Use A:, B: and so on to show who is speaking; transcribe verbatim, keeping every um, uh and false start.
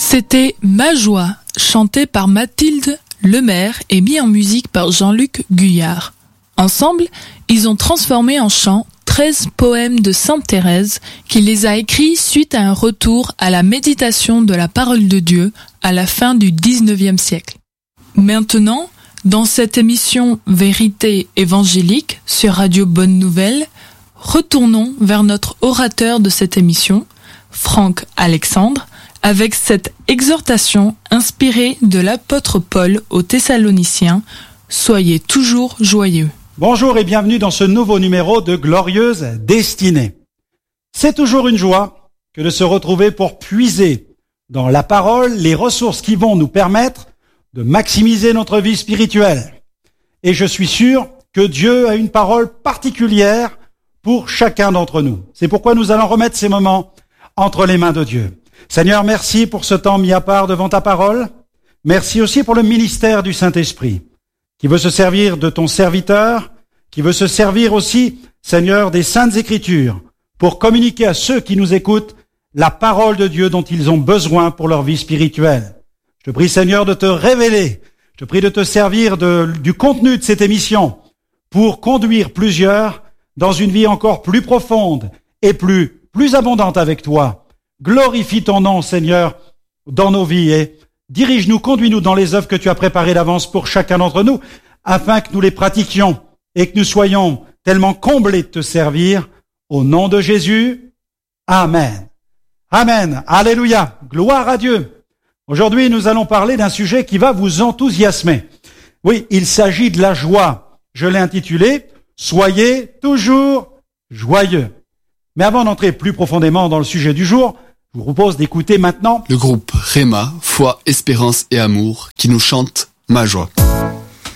A: C'était Ma joie, chanté par Mathilde Lemaire et mis en musique par Jean-Luc Guyard. Ensemble, ils ont transformé en chant treize poèmes de Sainte Thérèse qui les a écrits suite à un retour à la méditation de la parole de Dieu à la fin du dix-neuvième siècle. Maintenant, dans cette émission Vérité évangélique sur Radio Bonne Nouvelle, retournons vers notre orateur de cette émission, Franck Alexandre, avec cette exhortation inspirée de l'apôtre Paul aux Thessaloniciens, « Soyez toujours joyeux ».
B: Bonjour et bienvenue dans ce nouveau numéro de Glorieuse Destinée. C'est toujours une joie que de se retrouver pour puiser dans la parole les ressources qui vont nous permettre de maximiser notre vie spirituelle. Et je suis sûr que Dieu a une parole particulière pour chacun d'entre nous. C'est pourquoi nous allons remettre ces moments entre les mains de Dieu. Seigneur, merci pour ce temps mis à part devant ta parole. Merci aussi pour le ministère du Saint-Esprit, qui veut se servir de ton serviteur, qui veut se servir aussi, Seigneur, des Saintes Écritures, pour communiquer à ceux qui nous écoutent la parole de Dieu dont ils ont besoin pour leur vie spirituelle. Je te prie, Seigneur, de te révéler. Je te prie de te servir de, du contenu de cette émission pour conduire plusieurs dans une vie encore plus profonde et plus, plus abondante avec toi. Glorifie ton nom, Seigneur, dans nos vies et dirige-nous, conduis-nous dans les œuvres que tu as préparées d'avance pour chacun d'entre nous, afin que nous les pratiquions et que nous soyons tellement comblés de te servir. Au nom de Jésus, Amen. Amen. Alléluia. Gloire à Dieu. Aujourd'hui, nous allons parler d'un sujet qui va vous enthousiasmer. Oui, il s'agit de la joie. Je l'ai intitulé « Soyez toujours joyeux ». Mais avant d'entrer plus profondément dans le sujet du jour, je vous propose d'écouter maintenant
C: le groupe Rhéma, Foi, Espérance et Amour, qui nous chante Ma joie.